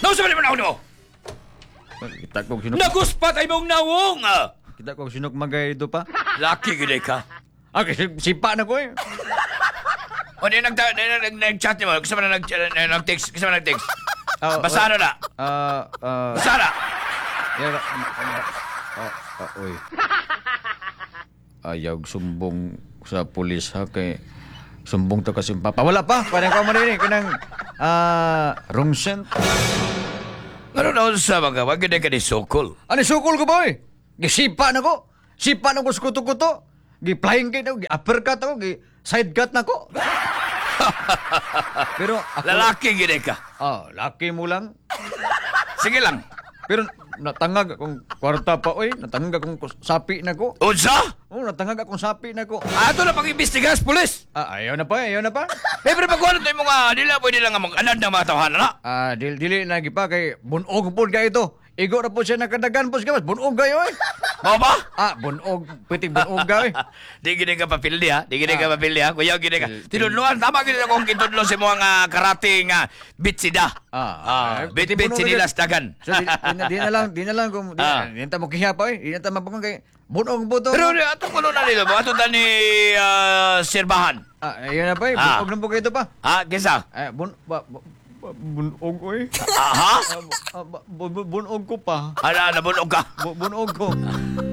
Nausa man naman mo. Kita ko sinok. Naguspat ay mong nawong. Kita ko sinok magay do pa. Laki gid ka. Okay, sipa na ko eh. O di nag-chat ni mo. Kasama na nag-text. Kasama na nag-text. Basa na. Basa na. Oy. Ayaw sumbong sa pulis ha kay sumbong to kasi papawala pa. Parang ko marinig kanang wrong scent. Ano na sa mga wag gid ka ni sokol. Ano sukol ko boy? Gisipa na ko. Sipa na ko sa kuto-kuto. Gi-flying kay gi uppercut ako, gi side cut na ko. Pero ako, Lalaki gid ka. laki mo lang. Sige lang. Pero natangag akong kwarta pa oy, natangag akong sapi na ko. Unsa? Natangag akong sapi na ko. Ato na pag-imbestigas, pulis. Ayaw na pa, ayaw na pa. Pero pagkuhan ito yung mga nila, pwede lang ang anad na mga tawahan na. Dili na gipa kay bunog po ka ito. Igo na po siya nakadagan po siya. Bunog kayo eh. Mao ba? Bunog. Pwede bunog ka eh. Di gini ka papildi ha. Di gini ka papildi ha. Kuya, gini ka. Tinudluan, tama gini akong kitudlo sa mga karating bitsida. Bit-bit sinilas dagan. So, di na lang kung di na mo kiya pa eh. Di na ta mapakong kay bunog po to. Pero ato ko na nila mo. Ato na ni Sirbahan. Ayun na pa eh. Bunog na po kayo ito pa. Kisa? Bunog ko eh. Ha? Bunog ko pa. Nabunog ka. Bunog ko.